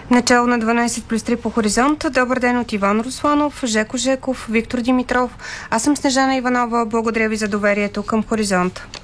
Начало на 12 плюс 3 по Хоризонт. Добър ден от Иван Русланов, Жеко Жеков, Виктор Димитров. Аз съм Снежана Иванова. Благодаря ви за доверието към Хоризонт.